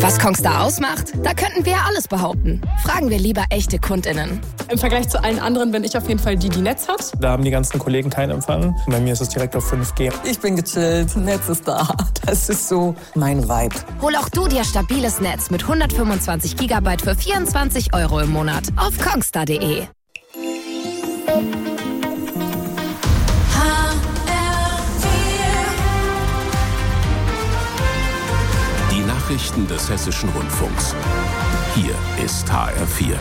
Was Kongstar ausmacht? Da könnten wir ja alles behaupten. Fragen wir lieber echte KundInnen. Im Vergleich zu allen anderen bin ich auf jeden Fall die Netz hat. Da haben die ganzen Kollegen keinen Empfang. Bei mir ist es direkt auf 5G. Ich bin gechillt, Netz ist da. Das ist so mein Vibe. Hol auch du dir stabiles Netz mit 125 GB für 24 € im Monat auf kongstar.de. Die Nachrichten des Hessischen Rundfunks. Hier ist HR4.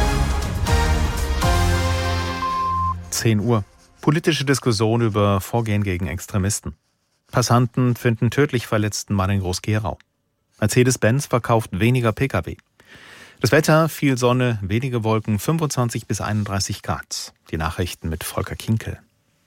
10 Uhr. Politische Diskussion über Vorgehen gegen Extremisten. Passanten finden tödlich verletzten Mann in Groß-Gerau. Mercedes-Benz verkauft weniger Pkw. Das Wetter, viel Sonne, wenige Wolken, 25 bis 31 Grad. Die Nachrichten mit Volker Kinkel.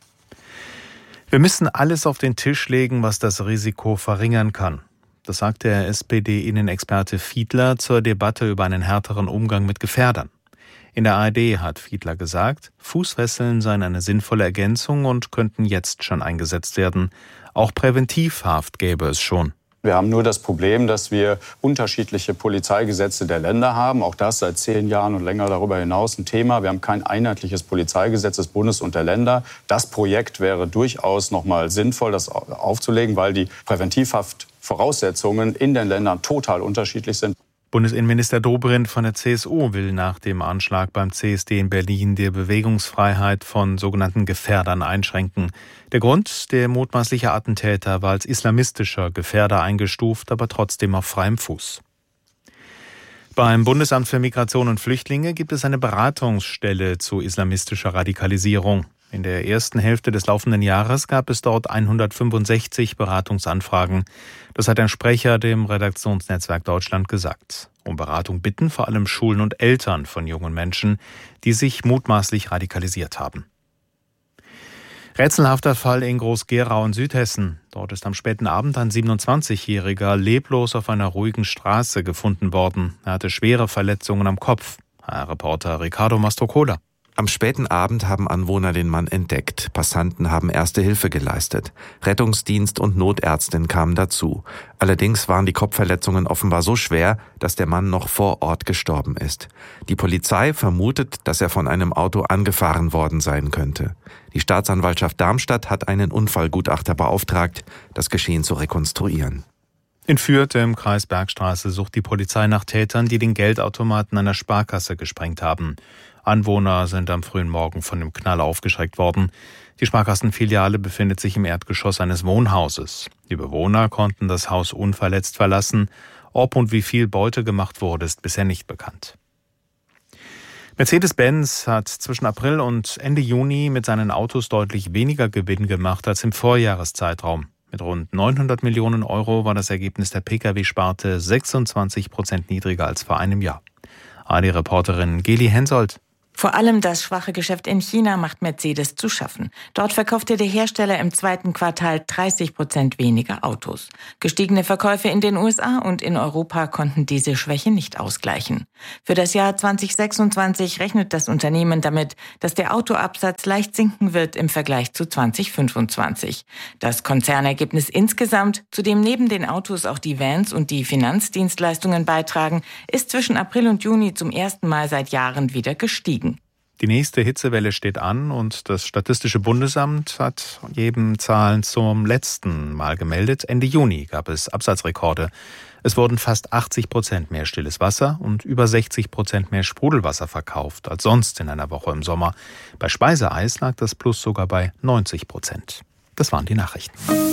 Wir müssen alles auf den Tisch legen, was das Risiko verringern kann. Das sagt der SPD-Innenexperte Fiedler zur Debatte über einen härteren Umgang mit Gefährdern. In der ARD hat Fiedler gesagt, Fußfesseln seien eine sinnvolle Ergänzung und könnten jetzt schon eingesetzt werden. Auch Präventivhaft gäbe es schon. Wir haben nur das Problem, dass wir unterschiedliche Polizeigesetze der Länder haben. Auch das seit 10 Jahren und länger darüber hinaus ein Thema. Wir haben kein einheitliches Polizeigesetz des Bundes und der Länder. Das Projekt wäre durchaus noch mal sinnvoll, das aufzulegen, weil die Präventivhaftvoraussetzungen in den Ländern total unterschiedlich sind. Bundesinnenminister Dobrindt von der CSU will nach dem Anschlag beim CSD in Berlin die Bewegungsfreiheit von sogenannten Gefährdern einschränken. Der Grund, der mutmaßliche Attentäter war als islamistischer Gefährder eingestuft, aber trotzdem auf freiem Fuß. Beim Bundesamt für Migration und Flüchtlinge gibt es eine Beratungsstelle zu islamistischer Radikalisierung. In der ersten Hälfte des laufenden Jahres gab es dort 165 Beratungsanfragen. Das hat ein Sprecher dem Redaktionsnetzwerk Deutschland gesagt. Um Beratung bitten vor allem Schulen und Eltern von jungen Menschen, die sich mutmaßlich radikalisiert haben. Rätselhafter Fall in Groß-Gerau in Südhessen. Dort ist am späten Abend ein 27-Jähriger leblos auf einer ruhigen Straße gefunden worden. Er hatte schwere Verletzungen am Kopf. HR-Reporter Ricardo Mastrocola. Am späten Abend haben Anwohner den Mann entdeckt. Passanten haben erste Hilfe geleistet. Rettungsdienst und Notärztin kamen dazu. Allerdings waren die Kopfverletzungen offenbar so schwer, dass der Mann noch vor Ort gestorben ist. Die Polizei vermutet, dass er von einem Auto angefahren worden sein könnte. Die Staatsanwaltschaft Darmstadt hat einen Unfallgutachter beauftragt, das Geschehen zu rekonstruieren. In Fürth im Kreis Bergstraße sucht die Polizei nach Tätern, die den Geldautomaten einer Sparkasse gesprengt haben. Anwohner sind am frühen Morgen von dem Knall aufgeschreckt worden. Die Sparkassenfiliale befindet sich im Erdgeschoss eines Wohnhauses. Die Bewohner konnten das Haus unverletzt verlassen. Ob und wie viel Beute gemacht wurde, ist bisher nicht bekannt. Mercedes-Benz hat zwischen April und Ende Juni mit seinen Autos deutlich weniger Gewinn gemacht als im Vorjahreszeitraum. Mit rund 900 Millionen € war das Ergebnis der Pkw-Sparte 26% niedriger als vor einem Jahr. ARD-Reporterin Geli Hensoldt. Vor allem das schwache Geschäft in China macht Mercedes zu schaffen. Dort verkaufte der Hersteller im zweiten Quartal 30% weniger Autos. Gestiegene Verkäufe in den USA und in Europa konnten diese Schwäche nicht ausgleichen. Für das Jahr 2026 rechnet das Unternehmen damit, dass der Autoabsatz leicht sinken wird im Vergleich zu 2025. Das Konzernergebnis insgesamt, zu dem neben den Autos auch die Vans und die Finanzdienstleistungen beitragen, ist zwischen April und Juni zum ersten Mal seit Jahren wieder gestiegen. Die nächste Hitzewelle steht an und das Statistische Bundesamt hat eben Zahlen zum letzten Mal gemeldet. Ende Juni gab es Absatzrekorde. Es wurden fast 80% mehr stilles Wasser und über 60% mehr Sprudelwasser verkauft als sonst in einer Woche im Sommer. Bei Speiseeis lag das Plus sogar bei 90%. Das waren die Nachrichten.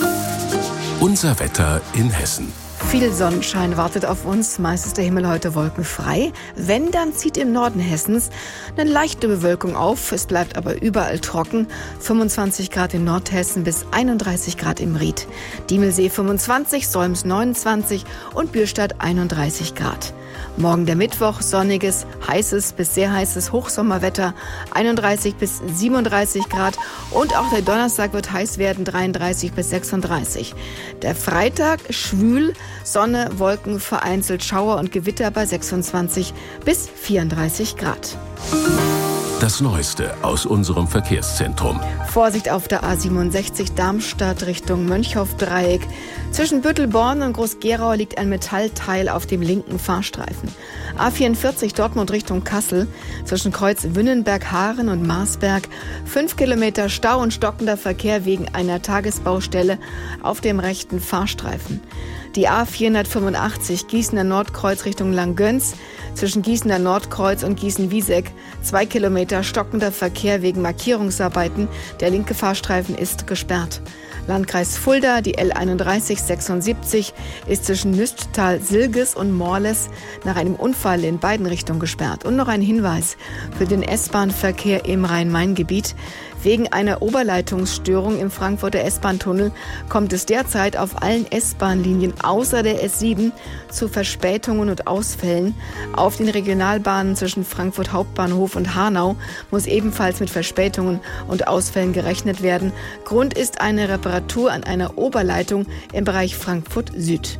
Unser Wetter in Hessen. Viel Sonnenschein wartet auf uns. Meist ist der Himmel heute wolkenfrei. Wenn, dann zieht im Norden Hessens eine leichte Bewölkung auf. Es bleibt aber überall trocken. 25 Grad in Nordhessen bis 31 Grad im Ried. Diemelsee 25, Solms 29 und Bürstadt 31 Grad. Morgen der Mittwoch, sonniges, heißes bis sehr heißes Hochsommerwetter, 31 bis 37 Grad. Und auch der Donnerstag wird heiß werden, 33 bis 36. Der Freitag schwül, Sonne, Wolken, vereinzelt Schauer und Gewitter bei 26 bis 34 Grad. Das Neueste aus unserem Verkehrszentrum. Vorsicht auf der A67 Darmstadt Richtung Mönchhoff-Dreieck. Zwischen Büttelborn und Groß-Gerau liegt ein Metallteil auf dem linken Fahrstreifen. A44 Dortmund Richtung Kassel. Zwischen Kreuz Wünnenberg-Haaren und Marsberg. 5 Kilometer Stau und stockender Verkehr wegen einer Tagesbaustelle auf dem rechten Fahrstreifen. Die A485 Gießener Nordkreuz Richtung Langgöns. Zwischen Gießener Nordkreuz und Gießen-Wieseck 2 Kilometer stockender Verkehr wegen Markierungsarbeiten. Der linke Fahrstreifen ist gesperrt. Landkreis Fulda, die L3176 ist zwischen Nüsttal-Silges und Morles nach einem Unfall in beiden Richtungen gesperrt. Und noch ein Hinweis für den S-Bahn-Verkehr im Rhein-Main-Gebiet. Wegen einer Oberleitungsstörung im Frankfurter S-Bahn-Tunnel kommt es derzeit auf allen S-Bahn-Linien außer der S7 zu Verspätungen und Ausfällen. Auf den Regionalbahnen zwischen Frankfurt Hauptbahnhof und Hanau muss ebenfalls mit Verspätungen und Ausfällen gerechnet werden. Grund ist eine Reparatur an einer Oberleitung im Bereich Frankfurt Süd.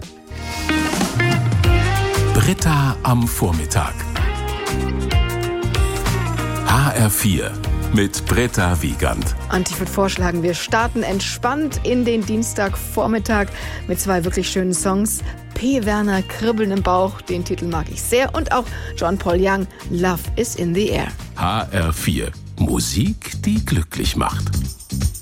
Britta am Vormittag. HR4 mit Britta Wiegand. Und ich würde vorschlagen, wir starten entspannt in den Dienstagvormittag mit 2 wirklich schönen Songs. P. Werner, Kribbeln im Bauch, den Titel mag ich sehr. Und auch John Paul Young, Love is in the Air. HR4, Musik, die glücklich macht.